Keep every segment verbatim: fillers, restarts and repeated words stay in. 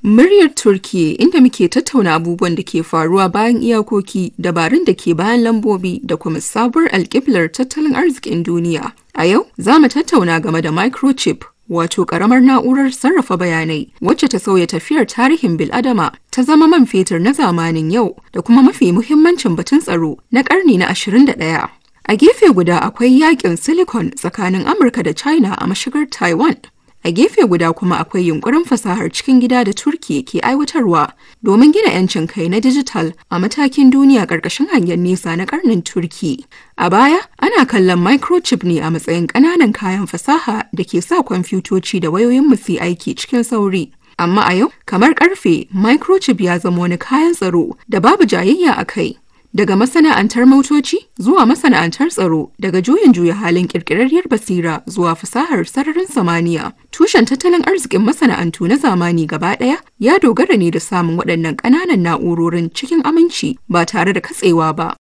Muryar Turkiyya inda muke tattauna abubuwan da ke faruwa bayan iyakoki, dabarun da ke bayan lambobi da kuma sabuwar alƙiblar tattalin arzikin duniya. A yau, za mu tattauna game da microchip, wato ƙaramar na'urar sarrafa bayanai wacce ta sauya tafiyar tarihin bil'adama ta zama man fetur na zamanin yau da kuma mafi muhimmancin batun tsaro na ƙarni na ashirin da ɗaya. A gefe guda akwai yaƙin Silicon tsakanin Amurka da China a mashigar Taiwan. A gefe guda kuma akwai yunkurin fasahar cikin gida da Turkiyya ke aiwatarwa domin gina 'yancin kai na dijital a matakin duniya ƙarƙashin hangen nesa na ƙarnin Turki. A baya, ana kallon microchip ne a matsayin ƙananan kayan fasaha da ke sa kwamfutoci da wayoyin su aiki cikin sauri. Amma a yau, kamar ƙarfe, microchip ya zama wani kayan tsaro da babu jayayya a kai. Daga masana'antar motoci zuwa masana'antar tsaro, daga juyin juya halin ƙirƙirarriyar basira zuwa fasahar sararin samaniya, tushen tattalin arzikin masana'antu na zamani gaba ɗaya ya dogara ne da samun waɗannan ƙananan na'urorin cikin aminci ba tare da katsewa ba.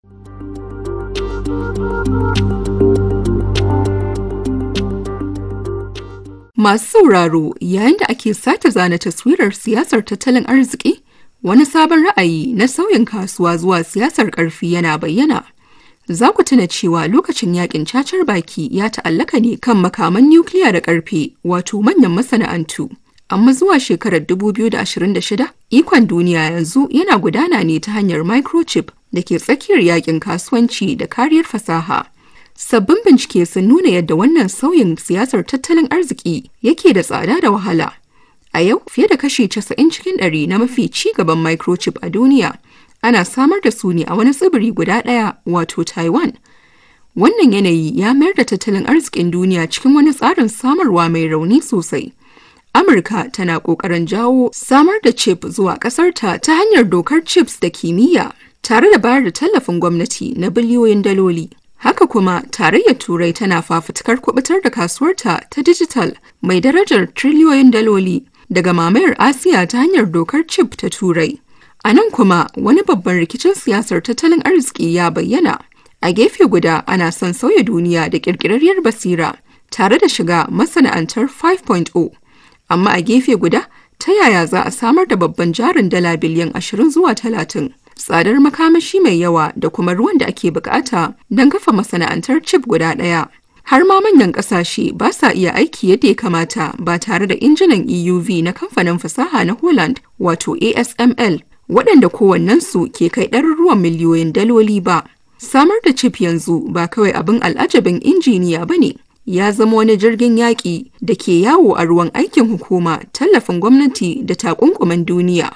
Masu sauraro, yayin da ake sake zana taswirar siyasar tattalin arziki, wani sabon ra'ayi na sauyin kasuwa zuwa siyasar ƙarfi yana bayyana. Za ku tuna cewa lokacin yakin cacar baki ya ta'allaka ne kan makaman nukiliya da ƙarfe, wato manyan masana'antu. Amma zuwa shekarar dubu biyu da ashirin da shida, ikon duniya yanzu yana gudana ne ta hanyar microchip da ke tsakiyar yakin kasuwanci da kariyar fasaha. Sabbin bincike sun nuna yadda wannan sauyin siyasar tattalin arziki yake da tsada da wahala. A yau, fiye da kashi casa'in cikin ɗari na mafi ci gaban microchip a duniya ana samar da su ne a wani tsibiri guda ɗaya, wato Taiwan. Wannan yanayi ya mayar da tattalin arzikin duniya cikin wani tsarin samarwa mai rauni sosai. Amurka tana ƙoƙarin jawo samar da chip zuwa ƙasarta ta hanyar dokar chips da kimiyya, tare da bayar da tallafin gwamnati na biliyoyin daloli. Haka kuma, Tarayyar Turai tana fafutukar kubutar da kasuwarta ta dijital mai darajar triliyoyin daloli daga mamayar Asiya ta hanyar dokar chip ta Turai. A nan kuma, wani babban rikicin siyasar tattalin arziki ya bayyana. A gefe guda ana son sauya duniya da ƙirƙirarriyar basira tare da shiga masana'antar five point oh. Amma a gefe guda, ta yaya za a samar da babban jarin dala biliyan ashirin zuwa talatin? Tsadar makamashi mai yawa da kuma ruwan da ake bukata don kafa masana'antar chip guda ɗaya. Har ma manyan ƙasashe ba sa iya aiki yadda ya kamata ba tare da injinan E U V na kamfanin fasaha na Holland, wato A S M L, waɗanda kowannensu ke kai ɗaruruwan miliyoyin daloli ba. Samar da chip yanzu ba kawai abin al'ajabin injiniya ba ne, ya zama wani jirgin yaƙi da ke yawo a ruwan aikin hukuma, tallafin gwamnati da takunkumin duniya.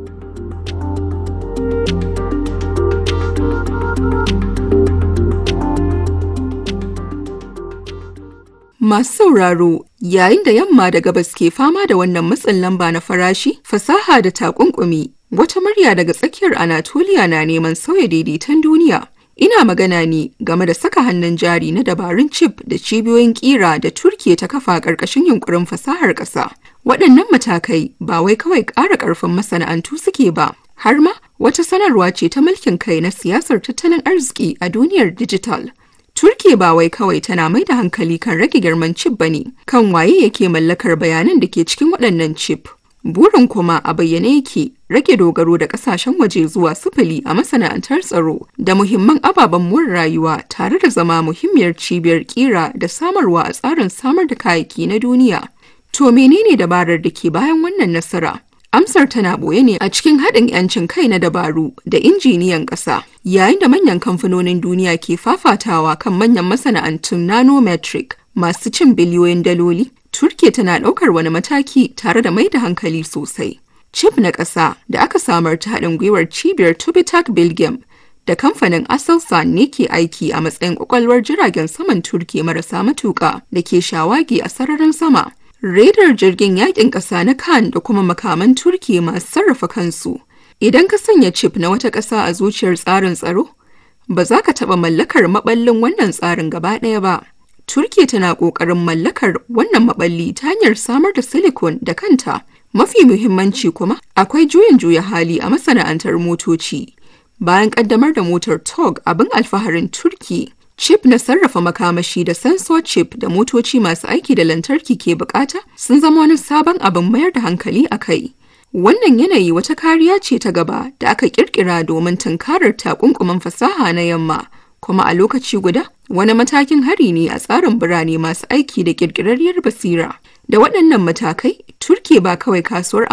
Masu sauraro, yayin da yamma da gabas ke fama da wannan matsin lamba na farashi, fasaha da takunkumi, wata murya daga tsakiyar Anatolia na neman sauya daidaiton duniya. Ina magana ne game da saka hannun jari na dabarun chip da cibiyoyin kira da Turkiyya ta kafa ƙarƙashin yunkurin fasahar ƙasa. Waɗannan matakai ba wai kawai ƙara ƙarfin masana'antu suke ba, har ma wata sanarwa ce ta mulkin kai na siyasar tattalin arziki a duniyar dijital. Turkiyya ba wai kawai tana mai da hankali kan rage girman chip bane, kan waye yake mallakar bayanan da ke cikin waɗannan chip. Burin kuma a bayyane yake rage dogaro da ƙasashen waje zuwa sifili a masana'antar tsaro da muhimman ababen more rayuwa, tare da zama muhimmiyar cibiyar ƙira da samarwa a tsarin samar da kayayyaki na duniya. To menene dabarar da ke bayan wannan nasara? Amsar tana ɓoye ne a cikin haɗin 'yancin kai na dabaru da injiniyan ƙasa. Yayin da manyan kamfanonin duniya ke fafatawa kan manyan masana'antun nanometric masu cin biliyoyin daloli, Turkiyya tana ɗaukar wani mataki tare da mai da hankali sosai. Chip na ƙasa da aka samar ta haɗin gwiwar cibiyar Tubitak Bilgem da kamfanin Aselsan ne ke aiki a matsayin ƙwaƙwalwar jiragen saman Turkiyya marasa matuƙa da ke shawagi a sararin sama. Radar jirgin yakin ƙasa na Kan da kuma makaman Turkiyya masu sarrafa kansu. Idan ka sanya chip na wata ƙasa a zuciyar tsarin tsaro, ba za ka taɓa mallakar maɓallin wannan tsarin gaba ɗaya ba. Turkiyya tana ƙoƙarin mallakar wannan maɓalli ta hanyar samar da silicon da kanta. Mafi muhimmanci kuma, akwai juyin juya hali a masana'antar motoci. Bayan ƙaddamar da motar T O G, abin alfaharin Turkiyya, chip na sarrafa makamashi da sensor chip da motoci masu aiki da lantarki ke bukata sun zama wani sabon abin mayar da hankali a kai. Wannan yanayi wata kariya ce ta gaba da aka kirkira domin tunkarar takunkumin fasaha na yamma, kuma a lokaci guda wani matakin hari ne a tsarin birane masu aiki da kirkirarriyar basira. Da waɗannan matakai, Turki ba kawai kasuwar